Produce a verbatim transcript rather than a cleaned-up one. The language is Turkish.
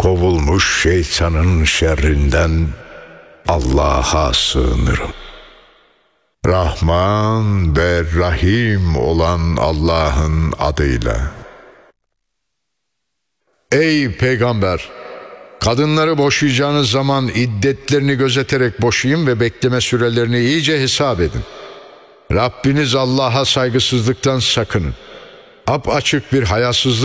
kovulmuş şeytanın şerrinden Allah'a sığınırım. Rahman ve Rahim olan Allah'ın adıyla. Ey Peygamber! Kadınları boşayacağınız zaman iddetlerini gözeterek boşayın ve bekleme sürelerini iyice hesap edin. Rabbiniz Allah'a saygısızlıktan sakının. Apaçık bir hayasızlık